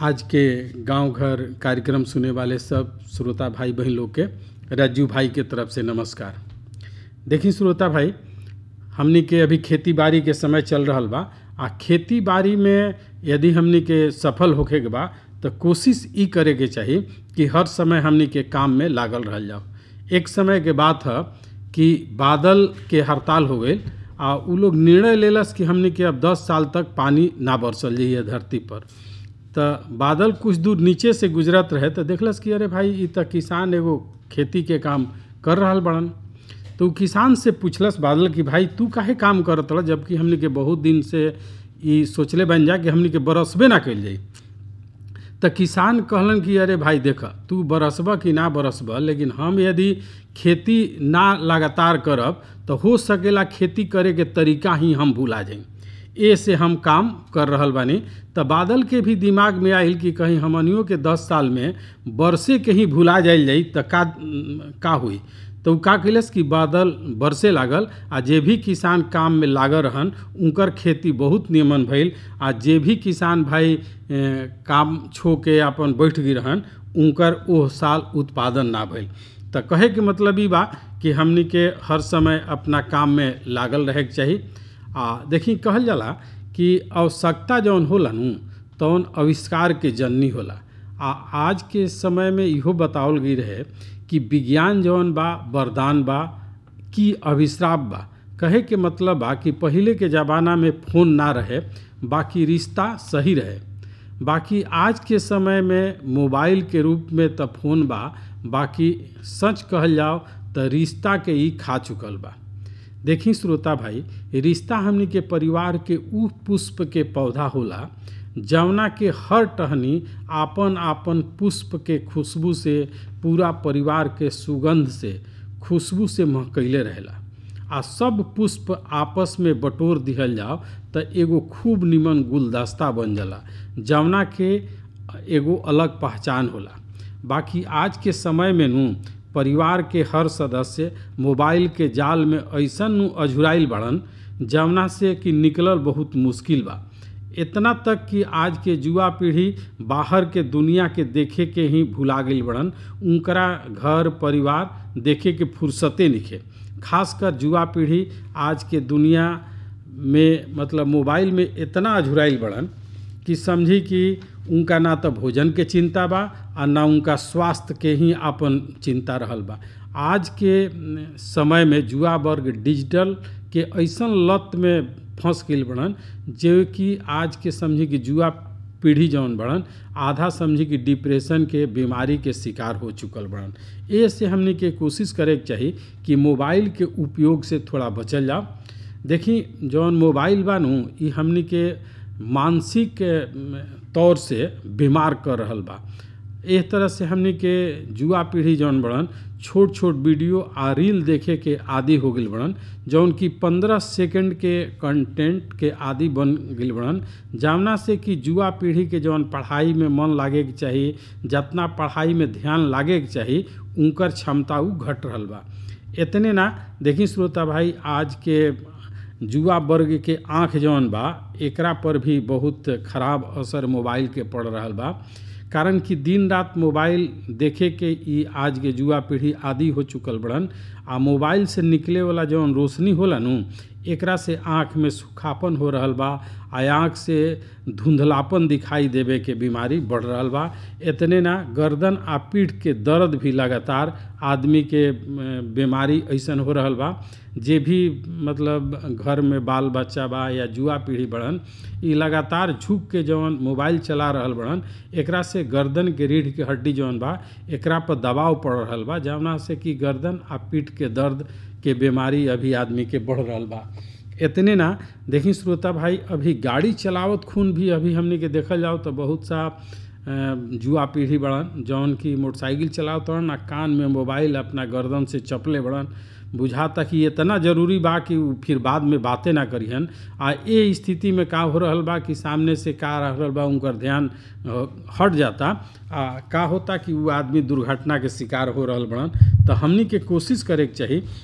आज के गांव घर कार्यक्रम सुने वाले सब श्रोता भाई बहन लोग के राजू भाई के तरफ से नमस्कार। देखी श्रोता भाई, हमनी के अभी खेती बाड़ी के समय चल रहा बा। खेती बाड़ी में यदि हमनी के सफल होखे के बा तो कोशिश ई करे के चाही कि हर समय हमनी के काम में लागल रहल जाओ। एक समय के बात है कि बादल के हड़ताल हो गई आ उ लोग निर्णय लेलस कि हमनी के अब 10 साल तक पानी ना बरसल जाइए धरती पर। तो बादल कुछ दूर नीचे से गुजरत रहे तो देखलस कि अरे भाई ई तो किसान एगो खेती के काम कर रहल बड़न। तो किसान से पूछलस बादल कि भाई तू काहे काम करत रह, जबकि हमनी के बहुत दिन से ई सोचले बन जा कि हमनी के बरसबे ना कइल जाई। तो किसान कहलन कि अरे भाई देख, तू बरसबा कि ना बरसबा, लेकिन हम यदि खेती ना लगातार करब तो हो सकेला खेती करे के तरीका ही हम भुला जाई। ए से हम काम कर रहल बानी। तो बादल के भी दिमाग में आइल कि कहीं हमनियों के 10 साल में बरसे के ही भुला जाइल जाई तो का हुई। तो का कैलस कि बादल बरसे लागल आ जे भी किसान काम में लागल रहन उनकर खेती बहुत निमन भइल। आ जे भी किसान भाई काम छो के अपन बैठ गई रहन उनकर ओह साल उत्पादन ना भइल। तो कहे के मतलब ई बा कि हमनी के हर समय अपना काम में लागल रहे के चाही। देखी कहल जाला कि आवश्यकता जौन होला नु तौन आविष्कार के जननी होला। आज के समय में इहो बतावल गई रहे कि विज्ञान जौन बा वरदान बा कि अभिश्राप बा। कहे के मतलब बा कि पहले के ज़माना में फ़ोन ना रहे, बाकी रिश्ता सही रहे। बाकी आज के समय में मोबाइल के रूप में तो फ़ोन बा, बाकी सच कहल जाओ तो रिश्ता के ही खा चुकल बा। देखी श्रोता भाई, रिश्ता हमनी के परिवार के उ पुष्प के पौधा होला जवना के हर टहनी आपन आपन पुष्प के खुशबू से पूरा परिवार के सुगंध से खुशबू से महकैले रहेला। आ सब पुष्प आपस में बटोर दिहल जाओ तो एगो खूब निमन गुलदस्ता बन जाला जवना के एगो अलग पहचान होला। बाकी आज के समय में नू परिवार के हर सदस्य मोबाइल के जाल में ऐसन नु अझुराइल बड़न जवना से कि निकलल बहुत मुश्किल बा। इतना तक कि आज के युवा पीढ़ी बाहर के दुनिया के देखे के ही भुला गई बड़न। उनकरा घर परिवार देखे के फुर्सते निखे। खासकर युवा पीढ़ी आज के दुनिया में मतलब मोबाइल में इतना अझुराइल बड़न कि समझी कि उनका ना तो भोजन के चिंता बा और ना उनका स्वास्थ्य के ही अपन चिंता रहल बा। आज के समय में युवा वर्ग डिजिटल के ऐसन लत में फंस गई बड़न जो कि आज के समझी कि युवा पीढ़ी जौन बड़न आधा समझी कि डिप्रेशन के बीमारी के शिकार हो चुकल बड़न। ए से हमने के कोशिश करे के चाही कि मोबाइल के उपयोग से थोड़ा बचल जाओ। देखी जौन मोबाइल बा नु ई हमने के मानसिक तौर से बीमार कर रहल बा। इस तरह से हमने के युवा पीढ़ी जौन बड़न छोट छोट वीडियो आ रील देखे के आदि हो गई बड़न, जौन कि 15 सेकंड के कंटेंट के आदि बन गई बड़न। जवना से कि युवा पीढ़ी के जौन पढ़ाई में मन लागे के चाहिए, जितना पढ़ाई में ध्यान लागे के चाहिए उनकर क्षमता उ घट रहल बा। इतने ना देखी श्रोता भाई, आज के युवा वर्ग के आँख जौन बा एकरा पर भी बहुत खराब असर मोबाइल के पड़ रहल बा। कारण कि दिन रात मोबाइल देखे के ई आज के युवा पीढ़ी आदि हो चुकल बड़न। आ मोबाइल से निकले वाला जौन रोशनी होला नु एकरा से आँख में सुखापन हो रहल बा। आँख से धुंधलापन दिखाई देवे के बीमारी बढ़ रहल बा। इतने ना गर्दन आ पीठ के दर्द भी लगातार आदमी के बीमारी ऐसन हो रहल बा। जे भी मतलब घर में बाल बच्चा बा या युवा पीढ़ी बड़न ई लगातार झुक के जौन मोबाइल चला रहल बड़न एकरा से गर्दन के रीढ़ के हड्डी जौन बा एकरा पर दबाव पड़ रहल बा, जवना से कि गर्दन आ पीठ के दर्द के बीमारी अभी आदमी के बढ़ रहल बा। इतने ना देखी श्रोता भाई, अभी गाड़ी चलावत खून भी अभी हमने के देखल जाओ तो बहुत सा युवा पीढ़ी बड़न जौन की मोटरसाइकिल चलावत बड़न आ कान में मोबाइल अपना गर्दन से चपले बड़न। बुझाता कि इतना जरूरी बा कि फिर बाद में बातें ना करिहन। ये स्थिति में का हो रहल बा कि सामने से का रहल बा उनकर ध्यान हट जाता। का होता कि वो आदमी दुर्घटना के शिकार हो रहल बड़न। तो हमनी के कोशिश करे के चाही